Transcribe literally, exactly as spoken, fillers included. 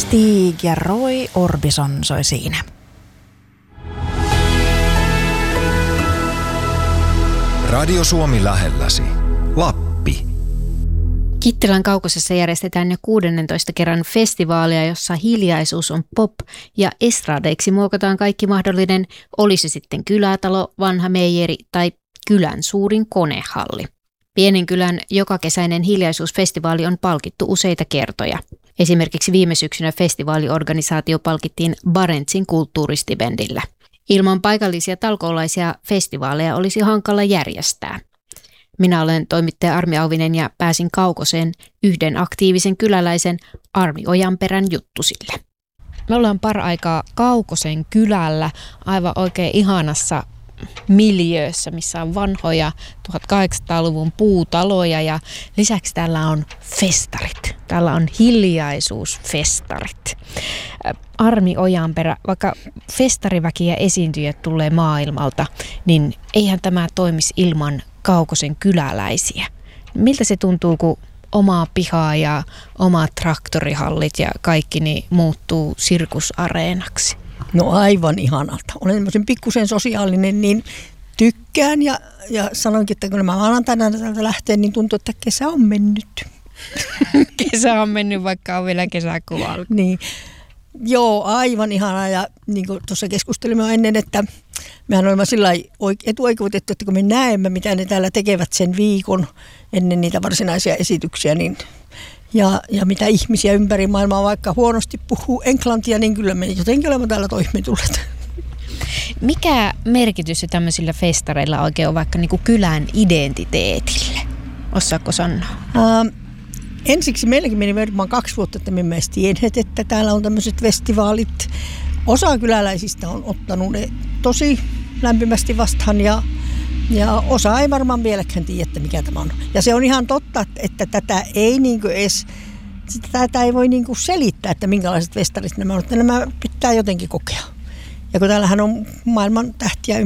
Stig ja Roy Orbison soi siinä. Radio Suomi lähelläsi. Lappi. Kittilän Kaukosessa järjestetään jo kuudennentoista kerran festivaalia, jossa hiljaisuus on pop ja estradeiksi muokataan kaikki mahdollinen, olisi sitten kylätalo, vanha meijeri tai kylän suurin konehalli. Pienen kylän jokakesäinen hiljaisuusfestivaali on palkittu useita kertoja. Esimerkiksi viime syksynä festivaaliorganisaatio palkittiin Barentsin kulttuuristivendillä. Ilman paikallisia talkoolaisia festivaaleja olisi hankala järjestää. Minä olen toimittaja Armi Auvinen ja pääsin Kaukoseen yhden aktiivisen kyläläisen Armi Ojanperän juttusille. Me ollaan paraikaa Kaukosen kylällä aivan oikein ihanassa miljöössä, missä on vanhoja tuhatkahdeksansataaluvun puutaloja ja lisäksi täällä on festarit. Täällä on hiljaisuusfestarit. Armi Ojanperä, vaikka festariväki ja esiintyjät tulee maailmalta, niin eihän tämä toimisi ilman Kaukosen kyläläisiä. Miltä se tuntuu, kun omaa pihaa ja omat traktorihallit ja kaikki niin muuttuu sirkusareenaksi? No aivan ihanalta. Olen semmoisen pikkusen sosiaalinen, niin tykkään ja, ja sanoinkin, että kun mä maanantaina täältä lähtee, niin tuntuu, että kesä on mennyt. Kesä on mennyt, vaikka on vielä kesäkuun alku. Niin. Joo, aivan ihanaa ja niin kuin tuossa keskustelimme ennen, että mehän olemme sillä lailla etuoikeutettu, että kun me näemme, mitä ne täällä tekevät sen viikon ennen niitä varsinaisia esityksiä, niin ja, ja mitä ihmisiä ympäri maailmaa vaikka huonosti puhuu englantia, niin kyllä me jotenkin olemme täällä toimeen tulleet. Mikä merkitys tämmöisillä festareilla oikein on vaikka niin kuin kylän identiteetille? Osaatko sanoa? Ähm, ensiksi meilläkin meni varmaan kaksi vuotta, että me emme edes tienneet, että täällä on tämmöiset festivaalit. Osa kyläläisistä on ottanut ne tosi lämpimästi vastaan ja, ja osa ei varmaan vieläkään tiedä, että mikä tämä on. Ja se on ihan totta, että tätä ei niin kuin edes, tätä ei voi niin kuin selittää, että minkälaiset festarit nämä on, että nämä pitää jotenkin kokea. Ja kun täällähän on maailman tähtiä